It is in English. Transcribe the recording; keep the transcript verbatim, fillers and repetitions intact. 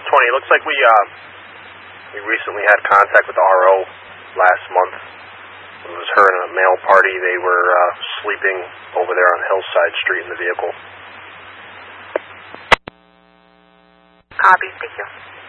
twenty. It looks like we uh, we recently had contact with the R O last month. It was her and a male party. They were uh, sleeping over there on Hillside Street in the vehicle. Copy. Thank you.